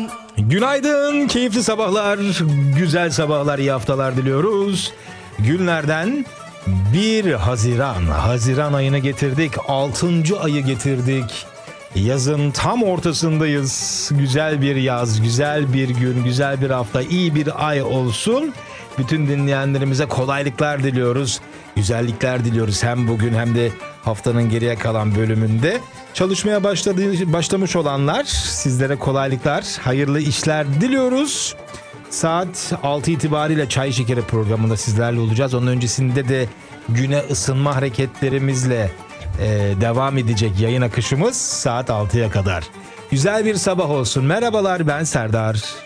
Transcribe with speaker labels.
Speaker 1: Günaydın, keyifli sabahlar, güzel sabahlar, iyi haftalar diliyoruz. Günlerden 1 Haziran. Haziran ayını getirdik, 6. ayı getirdik. Yazın tam ortasındayız. Güzel bir yaz, güzel bir gün, güzel bir hafta, iyi bir ay olsun. Bütün dinleyenlerimize kolaylıklar diliyoruz. Güzellikler diliyoruz hem bugün hem de haftanın geriye kalan bölümünde. Çalışmaya başlamış olanlar sizlere kolaylıklar, hayırlı işler diliyoruz. Saat 6 itibariyle Çay Şekeri programında sizlerle olacağız. Onun öncesinde de güne ısınma hareketlerimizle devam edecek yayın akışımız saat 6'ya kadar. Güzel bir sabah olsun. Merhabalar, ben Serdar.